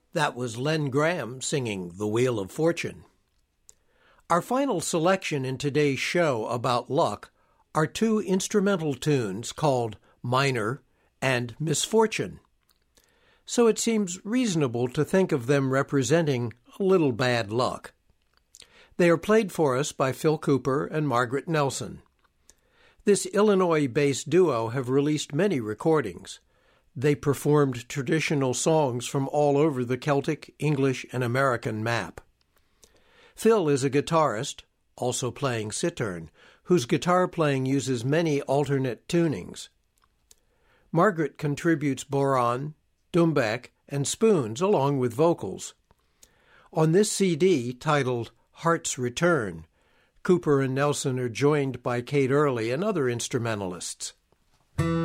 That was Len Graham singing The Wheel of Fortune. Our final selection in today's show about luck are two instrumental tunes called Minor and Misfortune. So it seems reasonable to think of them representing a little bad luck. They are played for us by Phil Cooper and Margaret Nelson. This Illinois-based duo have released many recordings. They performed traditional songs from all over the Celtic, English, and American map. Phil is a guitarist, also playing cittern, whose guitar playing uses many alternate tunings. Margaret contributes bodhrán, doumbek, and spoons along with vocals. On this CD, titled Heart's Return, Cooper and Nelson are joined by Kate Early and other instrumentalists.